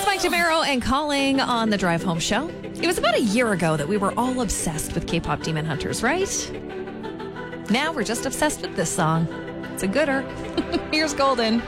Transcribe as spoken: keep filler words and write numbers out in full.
Mike DeMero and Calling on the Drive Home Show. It was about a year ago that we were all obsessed with K-pop Demon Hunters, right? Now we're just obsessed with this song. It's a gooder. Here's Golden.